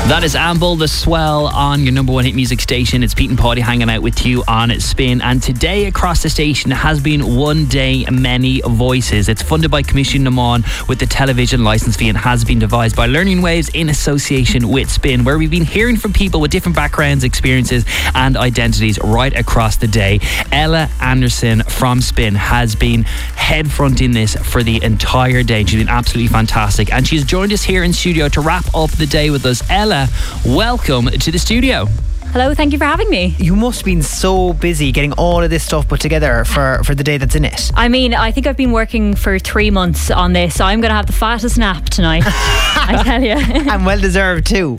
That is Amble the Swell on your number one hit music station. It's Pete and Paulie hanging out with you on Spin. And today across the station has been One Day Many Voices. It's funded by Commission Naman with the television licence fee and has been devised by Learning Waves in association with Spin, where we've been hearing from people with different backgrounds, experiences and identities right across the day. Ella Anderson from Spin has been head fronting this for the entire day. She's been absolutely fantastic. And she's joined us here in studio to wrap up the day with us. Ella, welcome to the studio. Hello, thank you for having me. You must have been so busy getting all of this stuff put together for the day that's in it. I mean, I think I've been working for 3 months on this, so I'm going to have the fattest nap tonight. I tell you. And well deserved too.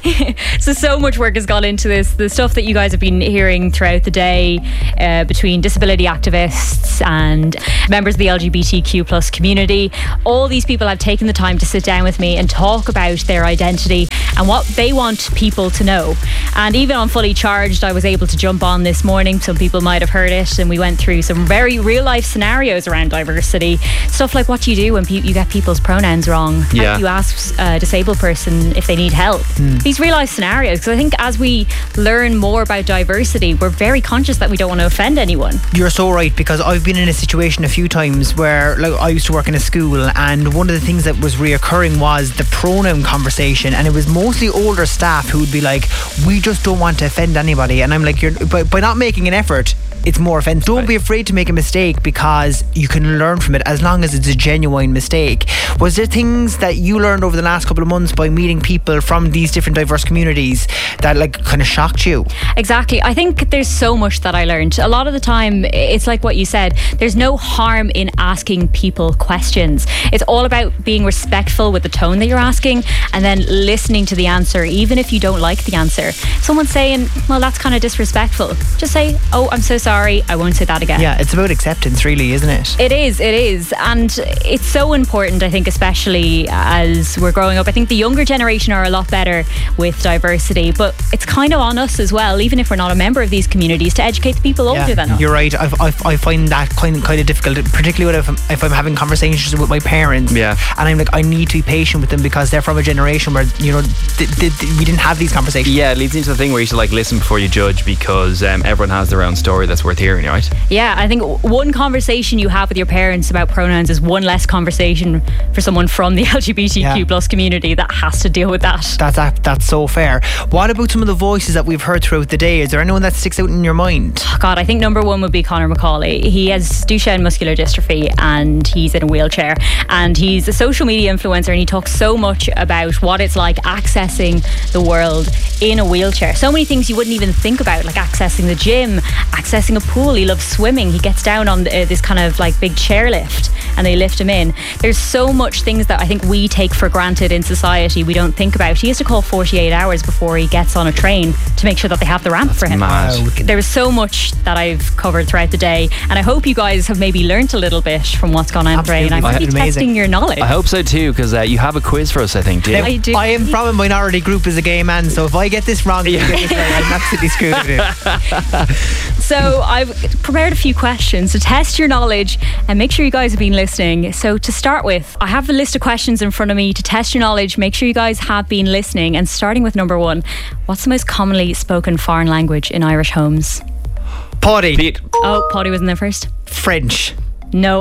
So much work has gone into this. The stuff that you guys have been hearing throughout the day between disability activists and members of the LGBTQ plus community. All these people have taken the time to sit down with me and talk about their identity and what they want people to know. And even on Fully Charged, I was able to jump on this morning. Some people might have heard it, and we went through some very real life scenarios around diversity. Stuff like what you do when you get people's pronouns wrong. Yeah. How do you ask a disabled person if they need help? These real life scenarios, because I think as we learn more about diversity, we're very conscious that we don't want to offend anyone. You're so right, because I've been in a situation a few times where, like, I used to work in a school, and one of the things that was reoccurring was the pronoun conversation, and it was mostly older staff who would be like, we just don't want to offend anybody. And I'm like, by not making an effort, it's more offensive. Don't be afraid to make a mistake, because you can learn from it as long as it's a genuine mistake. Was there things that you learned over the last couple of months by meeting people from these different diverse communities that like kind of shocked you? Exactly. I think there's so much that I learned. A lot of the time, it's like what you said, there's no harm in asking people questions. It's all about being respectful with the tone that you're asking and then listening to the answer, even if you don't like the answer. Someone's saying, well, that's kind of disrespectful. Just say, oh, I'm so sorry, I won't say that again. Yeah, it's about acceptance, really, isn't it? It is. And it's so important, I think, especially as we're growing up. I think the younger generation are a lot better with diversity, but it's kind of on us as well, even if we're not a member of these communities, to educate the people older than us. You're right. I find that kind of difficult, particularly if I'm having conversations with my parents. Yeah. And I'm like, I need to be patient with them because they're from a generation where, you know, we didn't have these conversations. Yeah, it leads into the thing where you should like listen before you judge, because everyone has their own story that's worth hearing, right? Yeah, I think one conversation you have with your parents about pronouns is one less conversation for someone from the LGBTQ plus community that has to deal with that. That's so fair. What about some of the voices that we've heard throughout the day? Is there anyone that sticks out in your mind? Oh God, I think number one would be Conor McCauley. He has Duchenne muscular dystrophy and he's in a wheelchair, and he's a social media influencer, and he talks so much about what it's like accessing the world in a wheelchair. So many things you wouldn't even think about, like accessing the gym, accessing a pool. He loves swimming. He gets down on this kind of like big chairlift and they lift him in. There's so much things that I think we take for granted in society we don't think about. He has to call 48 hours before he gets on a train to make sure that they have the ramp for him. Mad. There was so much that I've covered throughout the day, and I hope you guys have maybe learnt a little bit from what's gone on today, and I'm really testing your knowledge. I hope so too, because you have a quiz for us, I think, do you? I do. I am from a minority group as a gay man, so if I get this wrong, you get this right, I'm absolutely screwed with it. So I've prepared a few questions to test your knowledge and make sure you guys have been listening. So to start with, I have a list of questions in front of me to test your knowledge. Make sure you guys have been listening. And starting with number one, what's the most commonly spoken foreign language in Irish homes? Paddy. Pete. Oh, Paddy was in there first. French. No.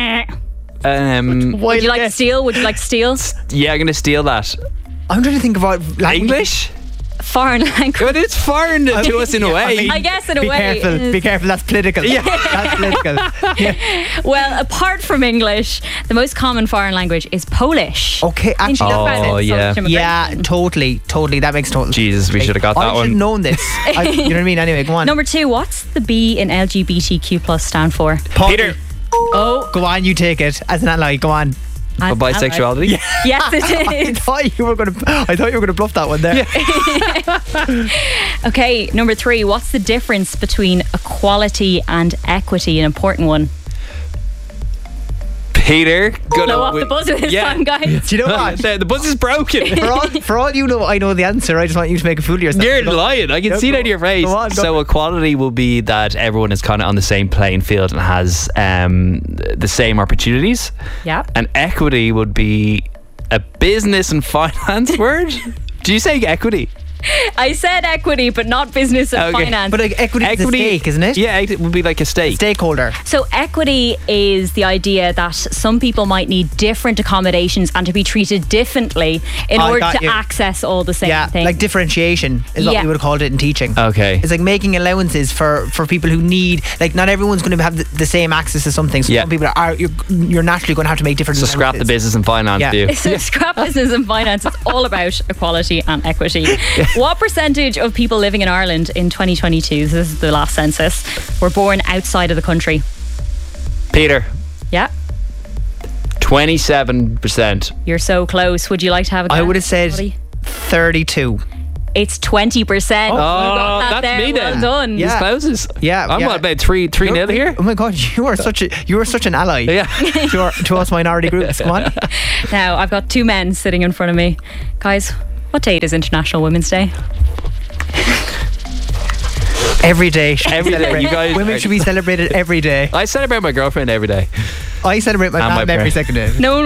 Would you like to steal? Would you like to steal? Yeah, I'm going to steal that. I'm trying to think about English? Foreign language. But it's foreign to us in a way. I guess in a be way. Be careful, that's political. Yeah. That's political. Yeah. Well, apart from English, the most common foreign language is Polish. Okay, actually. Yeah, totally. That makes total sense. Jesus, we should have got that I should one. have known this. You know what I mean? Anyway, go on. Number two, what's the B in LGBTQ plus stand for? Peter. Oh, go on, you take it. As an ally, go on. For bisexuality? Yeah. Yes, it I is. thought you were gonna bluff that one there. Okay, number three, what's the difference between equality and equity? An important one. Peter. Blow off the buzzer this time, guys. Do you know what? The buzz is broken. For all you know, I know the answer. I just want you to make a fool of yourself. You're lying. I can see it out of your face. So equality will be that everyone is kind of on the same playing field and has the same opportunities. Yeah. And equity would be a business and finance word. Do you say equity? I said equity, but not business and finance. But like equity is a stake, isn't it? Yeah, it would be like a stake. Stakeholder. So equity is the idea that some people might need different accommodations and to be treated differently in order to access all the same things. Like differentiation is what we would have called it in teaching. Okay. It's like making allowances for people who need, like not everyone's going to have the same access to something. So some people are, you're naturally going to have to make different allowances. Scrap the business and finance view. So scrap business and finance. It's all about equality and equity. What percentage of people living in Ireland in 2022, this is the last census, were born outside of the country? Peter. Yeah. 27%. You're so close. Would you like to have a guess? I would have said 32. It's 20%. Oh, that's there. me then. Well done. This closes. Yeah. I'm what, about 3-0 here? Oh my God, you are such an ally. Yeah. to us minority groups. Come on. Now I've got two men sitting in front of me. Guys, what date is International Women's Day? Every day. Every day. You guys women should be celebrated every day. I celebrate my girlfriend every day. I celebrate my mom every second day. No one